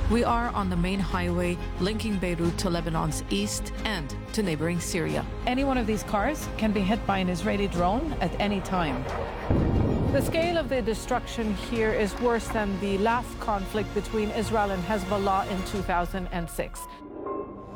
We are on the main highway linking Beirut to Lebanon's east and to neighboring Syria. Any one of these cars can be hit by an Israeli drone at any time. The scale of the destruction here is worse than the last conflict between Israel and Hezbollah in 2006.